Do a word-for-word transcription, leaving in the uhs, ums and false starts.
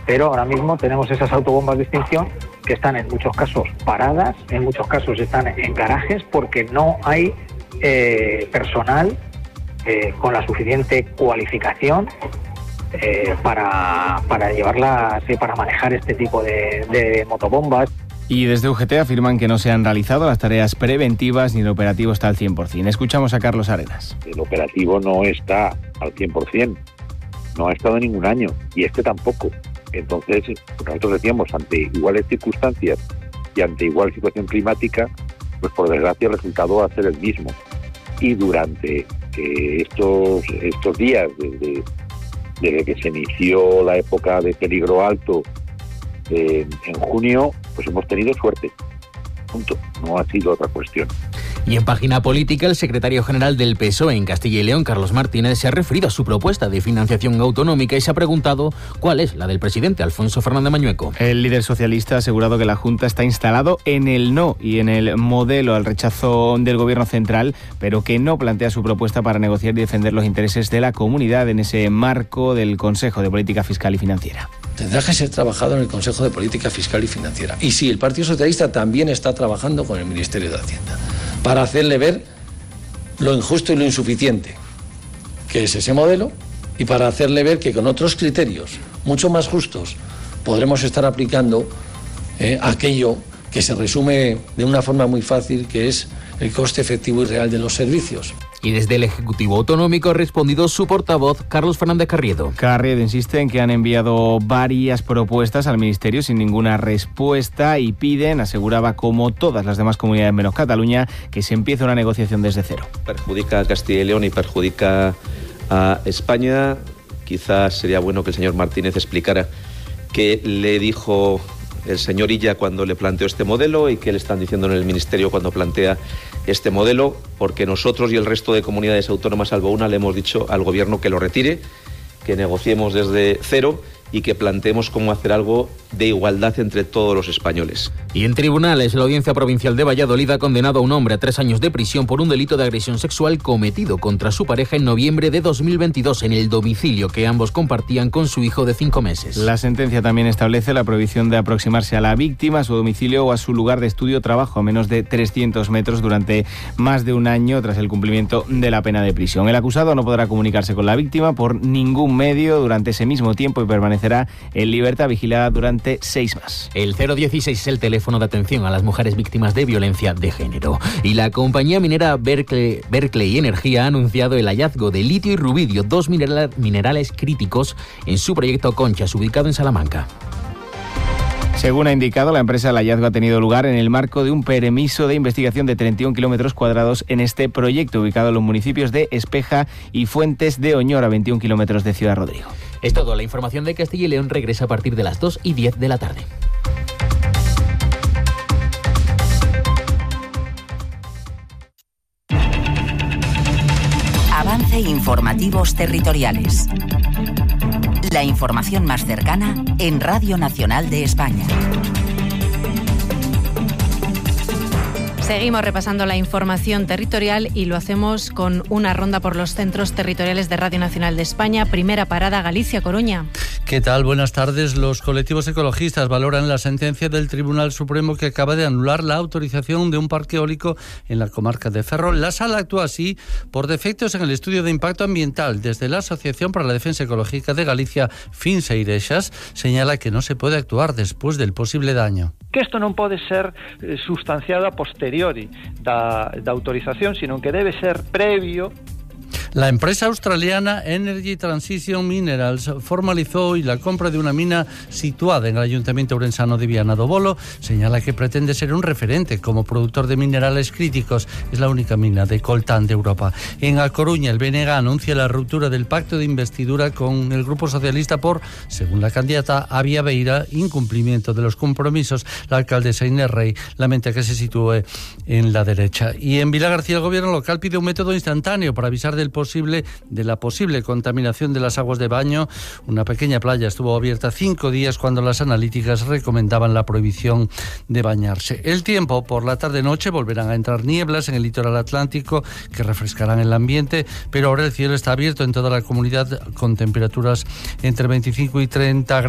pero ahora mismo tenemos esas autobombas de extinción que están en muchos casos paradas, en muchos casos están en garajes porque no hay eh, personal eh, con la suficiente cualificación eh, para, para llevarlas, eh, para manejar este tipo de, de motobombas. Y desde U G T afirman que no se han realizado las tareas preventivas ni el operativo está al cien por ciento. Escuchamos a Carlos Arenas. El operativo no está al cien por ciento, no ha estado ningún año, y este tampoco. Entonces, nosotros decíamos, ante iguales circunstancias y ante igual situación climática, pues por desgracia el resultado va a ser el mismo. Y durante eh, estos, estos días, desde, desde que se inició la época de peligro alto, eh, en junio, pues hemos tenido suerte. Punto. No ha sido otra cuestión. Y en página política, el secretario general del P S O E en Castilla y León, Carlos Martínez, se ha referido a su propuesta de financiación autonómica y se ha preguntado cuál es la del presidente Alfonso Fernández Mañueco. El líder socialista ha asegurado que la Junta está instalado en el no y en el modelo al rechazo del gobierno central, pero que no plantea su propuesta para negociar y defender los intereses de la comunidad en ese marco del Consejo de Política Fiscal y Financiera. Tendrá que ser trabajado en el Consejo de Política Fiscal y Financiera. Y sí, el Partido Socialista también está trabajando con el Ministerio de Hacienda para hacerle ver lo injusto y lo insuficiente que es ese modelo y para hacerle ver que con otros criterios mucho más justos podremos estar aplicando eh, aquello que se resume de una forma muy fácil, que es el coste efectivo y real de los servicios. Y desde el Ejecutivo Autonómico ha respondido su portavoz, Carlos Fernández Carriedo. Carriedo insiste en que han enviado varias propuestas al Ministerio sin ninguna respuesta y piden, aseguraba como todas las demás comunidades menos Cataluña, que se empiece una negociación desde cero. Perjudica a Castilla y León y perjudica a España. Quizás sería bueno que el señor Martínez explicara qué le dijo el señor Illa cuando le planteó este modelo y qué le están diciendo en el Ministerio cuando plantea este modelo, porque nosotros y el resto de comunidades autónomas, salvo una, le hemos dicho al Gobierno que lo retire, que negociemos desde cero y que planteemos cómo hacer algo de igualdad entre todos los españoles. Y en tribunales, la Audiencia Provincial de Valladolid ha condenado a un hombre a tres años de prisión por un delito de agresión sexual cometido contra su pareja en noviembre de dos mil veintidós en el domicilio que ambos compartían con su hijo de cinco meses. La sentencia también establece la prohibición de aproximarse a la víctima, a su domicilio o a su lugar de estudio o trabajo a menos de trescientos metros durante más de un año tras el cumplimiento de la pena de prisión. El acusado no podrá comunicarse con la víctima por ningún medio durante ese mismo tiempo y permanecerá en libertad vigilada durante seis más. El cero dieciséis es el teléfono de atención a las mujeres víctimas de violencia de género. Y la compañía minera Berkeley, Berkeley Energía ha anunciado el hallazgo de litio y rubidio, dos mineral, minerales críticos, en su proyecto Conchas, ubicado en Salamanca. Según ha indicado la empresa, el hallazgo ha tenido lugar en el marco de un permiso de investigación de treinta y un kilómetros cuadrados en este proyecto, ubicado en los municipios de Espeja y Fuentes de Oñoro, a veintiún kilómetros de Ciudad Rodrigo. Es todo. La información de Castilla y León regresa a partir de las dos y diez de la tarde. Avance Informativos Territoriales. La información más cercana en Radio Nacional de España. Seguimos repasando la información territorial y lo hacemos con una ronda por los centros territoriales de Radio Nacional de España. Primera parada, Galicia-Coruña. ¿Qué tal? Buenas tardes. Los colectivos ecologistas valoran la sentencia del Tribunal Supremo que acaba de anular la autorización de un parque eólico en la comarca de Ferrol. La sala actúa así por defectos en el estudio de impacto ambiental. Desde la Asociación para la Defensa Ecológica de Galicia, Finseirexas, señala que no se puede actuar después del posible daño. Que isto non pode ser eh, sustanciado a posteriori da, da autorización, sino que debe ser previo. La empresa australiana Energy Transition Minerals formalizó hoy la compra de una mina situada en el Ayuntamiento Ourensano de Viana do Bolo. Señala que pretende ser un referente como productor de minerales críticos. Es la única mina de coltán de Europa. En A Coruña, el B N G anuncia la ruptura del pacto de investidura con el Grupo Socialista por, según la candidata Avia Beira, incumplimiento de los compromisos. La alcaldesa Inés Rey lamenta que se sitúe en la derecha. Y en Vilagarcía, el gobierno local pide un método instantáneo para avisar del posible de la posible contaminación de las aguas de baño. Una pequeña playa estuvo abierta cinco días cuando las analíticas recomendaban la prohibición de bañarse. El tiempo, por la tarde-noche volverán a entrar nieblas en el litoral atlántico que refrescarán el ambiente, pero ahora el cielo está abierto en toda la comunidad con temperaturas entre veinticinco y treinta grados.